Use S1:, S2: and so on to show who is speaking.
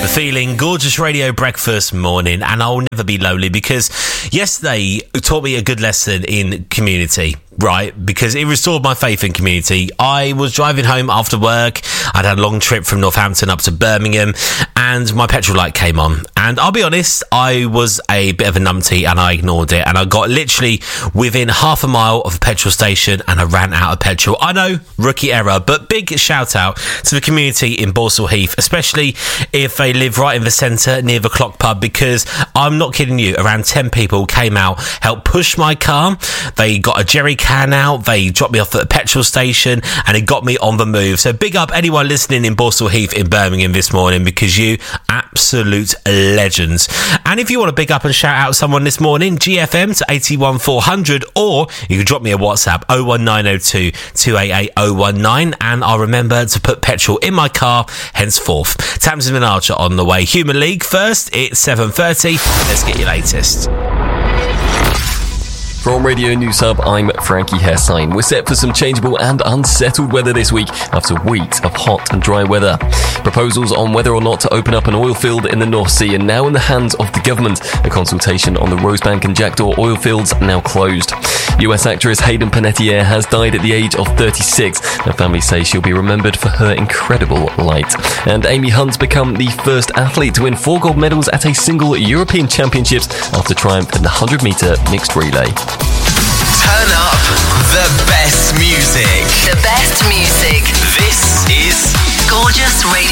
S1: The Feeling, gorgeous radio breakfast morning, and I'll never be lonely because yesterday taught me a good lesson in community, right? Because it restored my faith in community. I was driving home after work. I'd had a long trip from Northampton up to Birmingham, and my petrol light came on. And I'll be honest, I was a bit of a numpty and I ignored it. And I got literally within half a mile of a petrol station and I ran out of petrol. I know, rookie error, but big shout out to the community in Borsall Heath, especially if they live right in the centre near the Clock Pub, because I'm not kidding you, around 10 people came out, helped push my car. They got a jerry can out, they dropped me off at a petrol station, and it got me on the move. So big up anyone listening in Borsall Heath in Birmingham this morning, because you absolute legends. And if you want to big up and shout out someone this morning, GFM to 81400, or you can drop me a WhatsApp 01902 288 019, and I'll remember to put petrol in my car henceforth. Tamsin and Archer on the way. Human League first, it's 7:30. Let's get your latest.
S2: From Radio News Hub, I'm Frankie Hessine. We're set for some changeable and unsettled weather this week after weeks of hot and dry weather. Proposals on whether or not to open up an oil field in the North Sea are now in the hands of the government. A consultation on the Rosebank and Jackdaw oil fields now closed. US actress Hayden Panettiere has died at the age of 36. Her family say she'll be remembered for her incredible light. And Amy Hunt's become the first athlete to win 4 gold medals at a single European Championships after triumph in the 100-metre mixed relay.
S3: Turn up the best music.
S4: The best music.
S3: This is
S4: Gorgeous Radio.